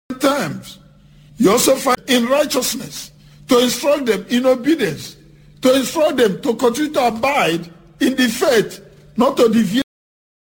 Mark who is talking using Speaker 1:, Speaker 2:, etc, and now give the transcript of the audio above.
Speaker 1: times. You also find in righteousness, to instruct them in obedience, to instruct them to continue to abide in the faith, not to deviate